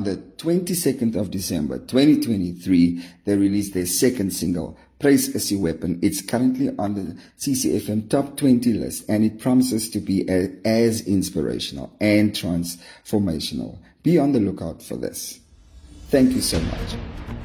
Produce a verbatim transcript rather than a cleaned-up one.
the twenty-second of December twenty twenty-three, they released their second single, Praise Is Your Weapon. It's currently on the C C F M Top twenty list, and it promises to be a, as inspirational and transformational. Be on the lookout for this. Thank you so much.